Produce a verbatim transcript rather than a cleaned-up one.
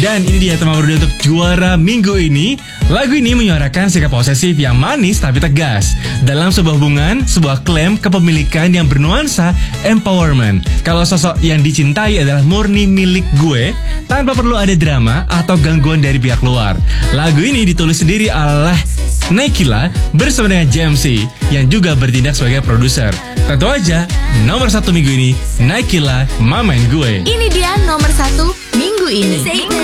Dan ini dia teman berdua untuk juara minggu ini. Lagu ini menyuarakan sikap posesif yang manis tapi tegas. Dalam sebuah hubungan, sebuah klaim kepemilikan yang bernuansa empowerment. Kalau sosok yang dicintai adalah murni milik gue, tanpa perlu ada drama atau gangguan dari pihak luar. Lagu ini ditulis sendiri oleh Naikila bersama dengan J M C yang juga bertindak sebagai produser. Tentu aja, nomor satu minggu ini Naikila, Mamain Gue. Ini dia nomor satu minggu ini.